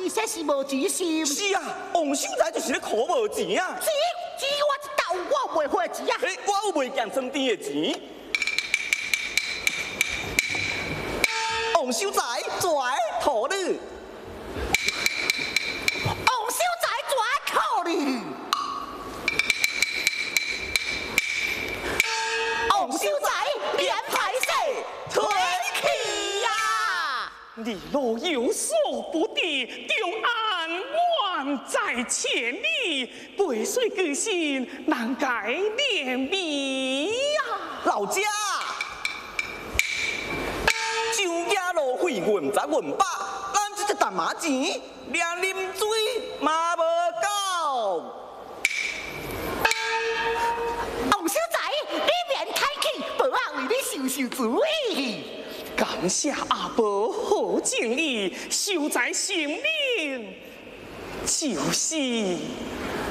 你说是无钱心？ 是啊，王秀才就是咧苦无钱啊。 钱我一斗我袂花钱啊！ 我有卖咸酸甜的钱。王秀才拽土你。 王秀才拽靠你。王秀才连排水推起呀！ 你若有所不敌，中安远在千里，背水之心难改连理呀！ 老家，酒家路费运十运百，咱这一担马钱，连啉水嘛无够。 王秀才，你免客气，伯阿为你受罪。 感谢阿伯好敬意，秀才性命就是